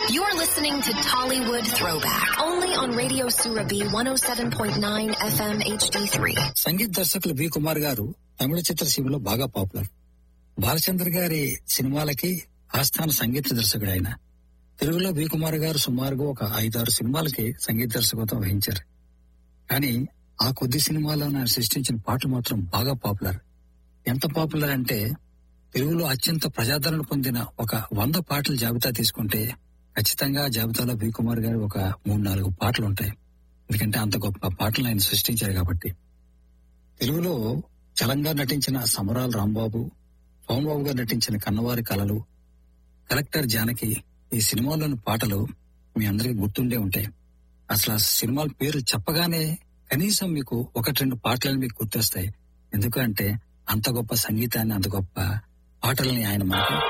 You're listening to Tollywood Throwback, only on Radio Surabhi 107.9 FM HD3. సంగీత దర్శకులు B Kumar గారు తమిళ చిత్రసీమలో బాగా పాపులర్. బాలచంద్ర గారి సినిమాలకి ఆస్థాన సంగీత దర్శకుడు ఆయన. తెలుగులో బి కుమార్ గారు సుమారుగా ఒక 5-6 సినిమాలకి సంగీత దర్శకత్వం వహించారు. కానీ ఆ కొద్ది సినిమాల్లో ఆయన సృష్టించిన పాటలు మాత్రం బాగా పాపులర్. ఎంత పాపులర్ అంటే తెలుగులో అత్యంత ప్రజాదరణ పొందిన ఒక 100 పాటల జాబితా తీసుకుంటే ఖచ్చితంగా జాబితాలో బి కుమార్ గారు ఒక 3-4 పాటలు ఉంటాయి. ఎందుకంటే అంత గొప్ప పాటలు ఆయన సృష్టించారు కాబట్టి. తెలుగులో చలంగా నటించిన సమరాల రాంబాబు, సోమబాబు గారు నటించిన కన్నవారి కలలు, కలెక్టర్ జానకి, ఈ సినిమాలోని పాటలు మీ అందరికీ గుర్తుండే ఉంటాయి. అసలు ఆ సినిమాల పేరు చెప్పగానే కనీసం మీకు 1-2 పాటలను మీకు గుర్తొస్తాయి. ఎందుకంటే అంత గొప్ప సంగీతాన్ని, అంత గొప్ప పాటలని ఆయన మనకు